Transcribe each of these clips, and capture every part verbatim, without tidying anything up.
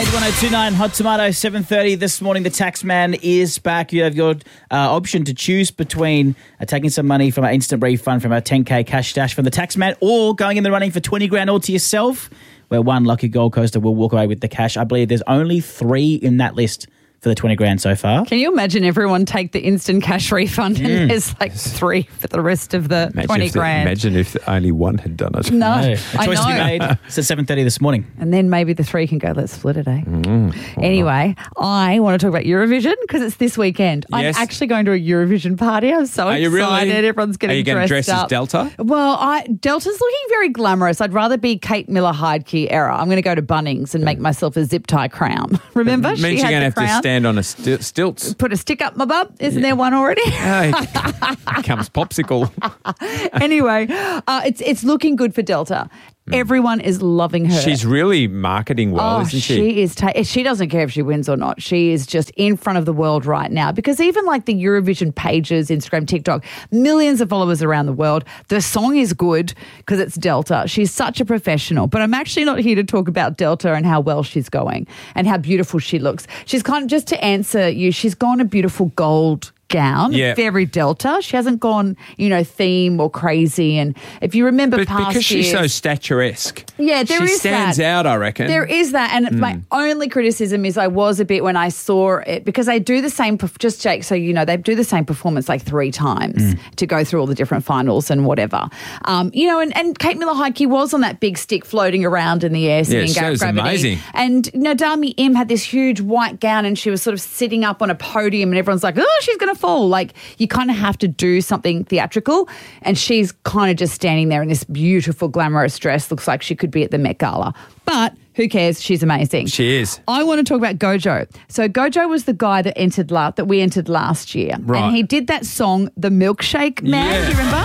one oh two point nine Hot Tomato, seven thirty this morning. The tax man is back. You have your uh, option to choose between uh, taking some money from our instant refund from our ten K cash stash from the tax man or going in the running for twenty grand all to yourself, where one lucky Gold Coaster will walk away with the cash. I believe there's only three in that list for the twenty grand so far. Can you imagine everyone take the instant cash refund and Mm. there's like three for the rest of the Imagine twenty if the- grand? imagine if only one had done it. No, No. A I choice to be know. made. It's at seven thirty this morning. And then maybe the three can go, let's split it, eh? Mm. Anyway, I want to talk about Eurovision because it's this weekend. Yes. I'm actually going to a Eurovision party. I'm so Are you excited. really? Everyone's getting Are you going to dressed dress as up. Delta? Well, I, Delta's looking very glamorous. I'd rather be Kate Miller-Heidke era. I'm going to go to Bunnings and make myself a zip tie crown. Remember? Means you're had going to the have to crown. stand on a sti- stilts. Put a stick up my butt. Isn't there one already? Oh, becomes popsicle. Anyway, uh, it's it's looking good for Delta. Everyone is loving her. She's really marketing well, Oh, isn't she? she is. Ta- she doesn't care if she wins or not. She is just in front of the world right now because even like the Eurovision pages, Instagram, TikTok, millions of followers around the world. The song is good because it's Delta. She's such a professional. But I'm actually not here to talk about Delta and how well she's going and how beautiful she looks. She's kind of, just to answer you, she's gone a beautiful gold gown, Yeah. very Delta. She hasn't gone, you know, theme or crazy. And if you remember But past because she's so years- statuesque. Yeah, there she is stands that. out, I reckon. There is that. And my only criticism is I was a bit when I saw it because they do the same, perf- just Jake, so you know, they do the same performance like three times to go through all the different finals and whatever. Um, you know, and, and Kate Miller-Heidke was on that big stick floating around in the air singing she Gra- was Gravity. amazing. And Nadami Im had this huge white gown and she was sort of sitting up on a podium and everyone's like, oh, she's going to fall. Like, you kind of have to do something theatrical. And she's kind of just standing there in this beautiful, glamorous dress. Looks like she could be at the Met Gala. But who cares? She's amazing. She is. I want to talk about Gojo. So Gojo was the guy that entered la- that we entered last year. Right. And he did that song, The Milkshake Man. Yeah. Do you remember?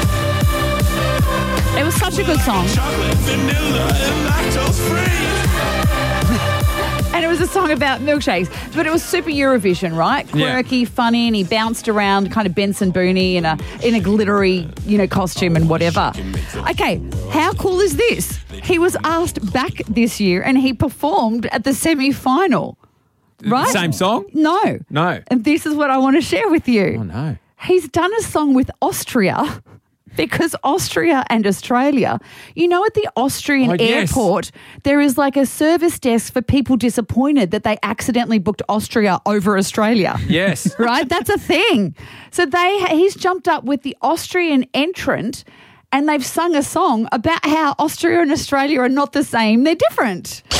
It was such a good song. Chocolate, vanilla, and lactose free. And it was a song about milkshakes. But it was super Eurovision, right? Yeah. Quirky, funny, and he bounced around kind of Benson Booney in a in a glittery, you know, costume and whatever. Okay, how cool is this? He was asked back this year and he performed at the semi-final. Right? Same song? No. No. And this is what I want to share with you. Oh, no. He's done a song with Austria because Austria and Australia, you know, at the Austrian Oh, yes. airport, there is like a service desk for people disappointed that they accidentally booked Austria over Australia. Yes. Right? That's a thing. So they he's jumped up with the Austrian entrant and they've sung a song about how Austria and Australia are not the same. They're different.